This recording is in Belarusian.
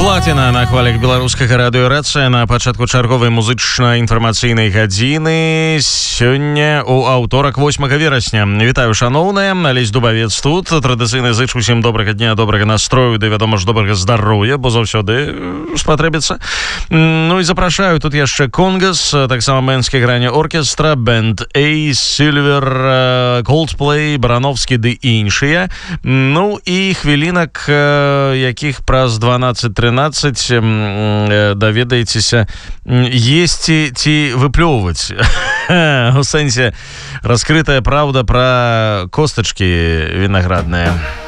Плаціна на хвалях беларускага радыёрацыя на пачатку чарговай музычна-інфармацыйнай гадзіны. Сёння у аўторак 8 верасня. Вітаю, шаноўныя, Алесь Дубавец тут. Традыцыйна зычу усім добрага дня, добрага настрою, да, вядома ж, добрага здароўя, бо заўсёды спатрэбіцца. Ну і запрашаю тут яшчэ Конгас, таксама мэнскі грані оркестра, бэнд Ace, Silver, Coldplay, Барановскі ды іншыя. Ну і хвілінак, якіх праз 12-13 даведаецеся есці ці выплёўваць. У сэнсе раскрытая праўда пра костачкі вінаградныя.